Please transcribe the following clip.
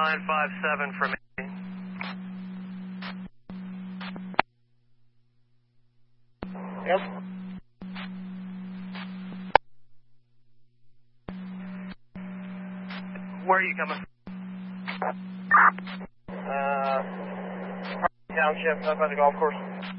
957 from 18. Yep. Where are you coming? Township, up by the golf course.